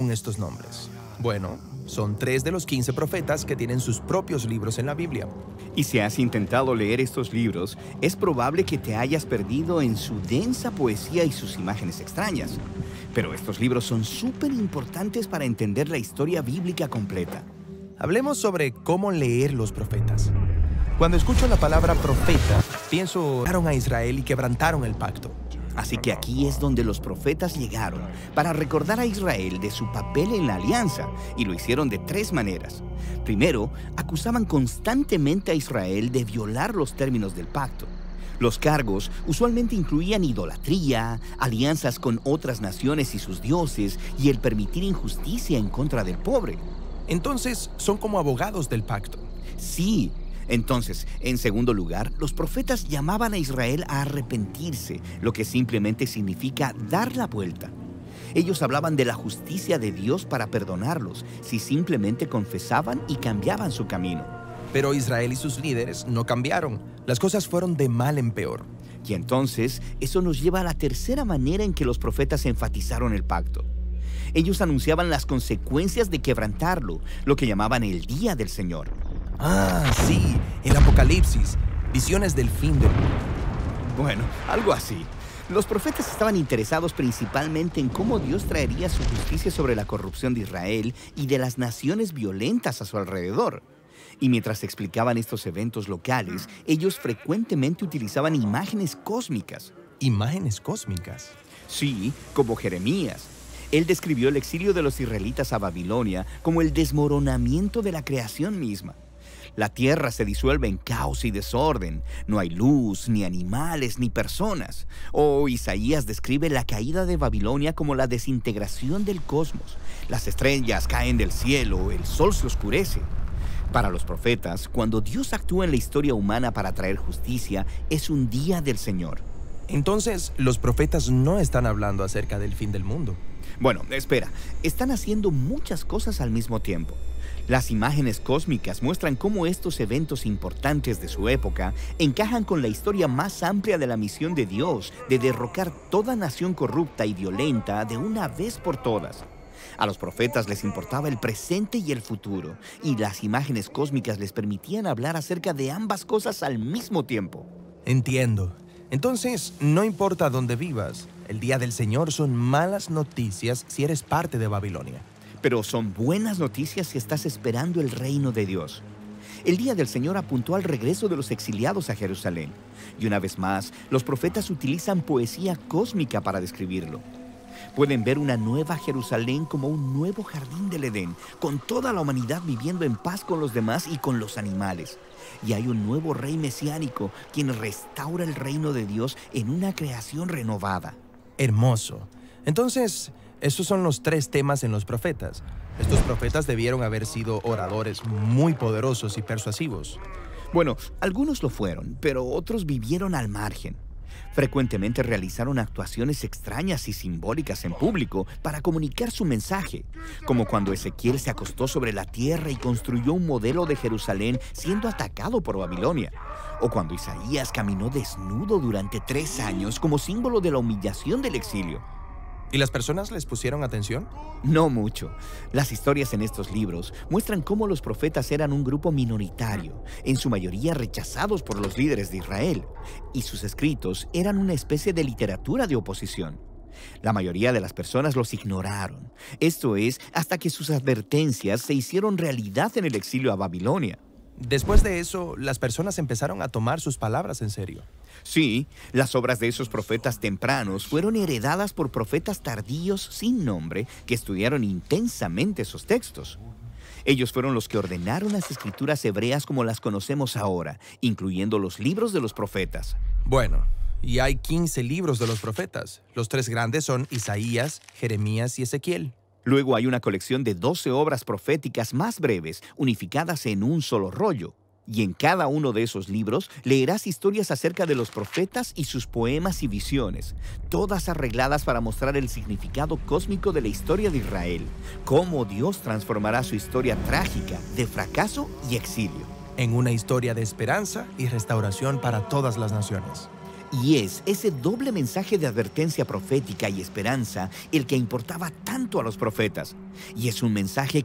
son estos nombres? Bueno, son 3 de los 15 profetas que tienen sus propios libros en la Biblia. Y si has intentado leer estos libros, es probable que te hayas perdido en su densa poesía y sus imágenes extrañas. Pero estos libros son súper importantes para entender la historia bíblica completa. Hablemos sobre cómo leer los profetas. Cuando escucho la palabra profeta, pienso que a Israel y quebrantaron el pacto. Así que aquí es donde los profetas llegaron para recordar a Israel de su papel en la alianza, y lo hicieron de 3 maneras. Primero, acusaban constantemente a Israel de violar los términos del pacto. Los cargos usualmente incluían idolatría, alianzas con otras naciones y sus dioses, y el permitir injusticia en contra del pobre. Entonces, son como abogados del pacto. Sí. Entonces, en segundo lugar, los profetas llamaban a Israel a arrepentirse, lo que simplemente significa dar la vuelta. Ellos hablaban de la justicia de Dios para perdonarlos, si simplemente confesaban y cambiaban su camino. Pero Israel y sus líderes no cambiaron. Las cosas fueron de mal en peor. Y entonces, eso nos lleva a la tercera manera en que los profetas enfatizaron el pacto. Ellos anunciaban las consecuencias de quebrantarlo, lo que llamaban el día del Señor. Ah, sí, el Apocalipsis, visiones del fin del mundo. Bueno, algo así. Los profetas estaban interesados principalmente en cómo Dios traería su justicia sobre la corrupción de Israel y de las naciones violentas a su alrededor. Y mientras explicaban estos eventos locales, ellos frecuentemente utilizaban imágenes cósmicas. ¿Imágenes cósmicas? Sí, como Jeremías. Él describió el exilio de los israelitas a Babilonia como el desmoronamiento de la creación misma. La tierra se disuelve en caos y desorden. No hay luz, ni animales, ni personas. O Isaías describe la caída de Babilonia como la desintegración del cosmos. Las estrellas caen del cielo, el sol se oscurece. Para los profetas, cuando Dios actúa en la historia humana para traer justicia, es un día del Señor. Entonces, los profetas no están hablando acerca del fin del mundo. Bueno, espera. Están haciendo muchas cosas al mismo tiempo. Las imágenes cósmicas muestran cómo estos eventos importantes de su época encajan con la historia más amplia de la misión de Dios de derrocar toda nación corrupta y violenta de una vez por todas. A los profetas les importaba el presente y el futuro, y las imágenes cósmicas les permitían hablar acerca de ambas cosas al mismo tiempo. Entiendo. Entonces, no importa dónde vivas, el día del Señor son malas noticias si eres parte de Babilonia. Pero son buenas noticias si estás esperando el reino de Dios. El día del Señor apuntó al regreso de los exiliados a Jerusalén. Y una vez más, los profetas utilizan poesía cósmica para describirlo. Pueden ver una nueva Jerusalén como un nuevo jardín del Edén, con toda la humanidad viviendo en paz con los demás y con los animales. Y hay un nuevo rey mesiánico, quien restaura el reino de Dios en una creación renovada. Hermoso. Entonces, esos son los 3 temas en los profetas. Estos profetas debieron haber sido oradores muy poderosos y persuasivos. Bueno, algunos lo fueron, pero otros vivieron al margen. Frecuentemente realizaron actuaciones extrañas y simbólicas en público para comunicar su mensaje, como cuando Ezequiel se acostó sobre la tierra y construyó un modelo de Jerusalén siendo atacado por Babilonia, o cuando Isaías caminó desnudo durante 3 años como símbolo de la humillación del exilio. ¿Y las personas les pusieron atención? No mucho. Las historias en estos libros muestran cómo los profetas eran un grupo minoritario, en su mayoría rechazados por los líderes de Israel, y sus escritos eran una especie de literatura de oposición. La mayoría de las personas los ignoraron. Esto es, hasta que sus advertencias se hicieron realidad en el exilio a Babilonia. Después de eso, las personas empezaron a tomar sus palabras en serio. Sí, las obras de esos profetas tempranos fueron heredadas por profetas tardíos sin nombre que estudiaron intensamente esos textos. Ellos fueron los que ordenaron las escrituras hebreas como las conocemos ahora, incluyendo los libros de los profetas. Bueno, y hay 15 libros de los profetas. Los 3 grandes son Isaías, Jeremías y Ezequiel. Luego hay una colección de 12 obras proféticas más breves, unificadas en un solo rollo. Y en cada uno de esos libros leerás historias acerca de los profetas y sus poemas y visiones, todas arregladas para mostrar el significado cósmico de la historia de Israel, cómo Dios transformará su historia trágica de fracaso y exilio en una historia de esperanza y restauración para todas las naciones. Y es ese doble mensaje de advertencia profética y esperanza el que importaba tanto a los profetas. Y es un mensaje